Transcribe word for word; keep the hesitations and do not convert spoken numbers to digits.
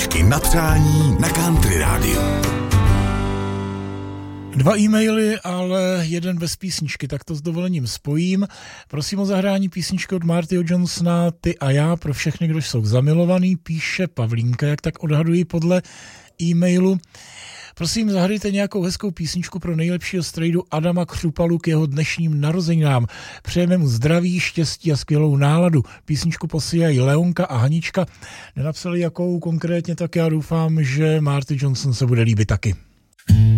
Taky na přání na Country rádiu. Dva e-maily, ale jeden bez písničky, tak to s dovolením spojím. Prosím o zahrání písničky od Martyho Johnsona Ty a já pro všechny, kdo jsou zamilovaný, píše Pavlínka, jak tak odhaduji podle e-mailu. Prosím, zahrajte nějakou hezkou písničku pro nejlepšího strejdu Adama Křupalu k jeho dnešním narozeninám. Přejeme mu zdraví, štěstí a skvělou náladu. Písničku posílají Leonka a Hanička. Nenapsali jakou konkrétně, tak já doufám, že Marty Johnson se bude líbit taky.